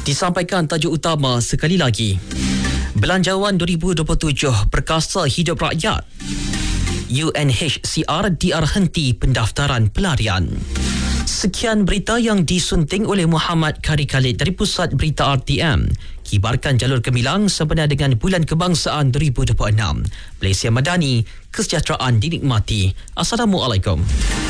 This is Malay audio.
Disampaikan tajuk utama sekali lagi. Belanjawan 2027 Perkasa Hidup Rakyat. UNHCR DR henti pendaftaran pelarian. Sekian berita yang disunting oleh Muhammad Kari Khalid dari Pusat Berita RTM. Kibarkan jalur gemilang sempena dengan Bulan Kebangsaan 2026. Malaysia Madani, kesejahteraan dinikmati. Assalamualaikum.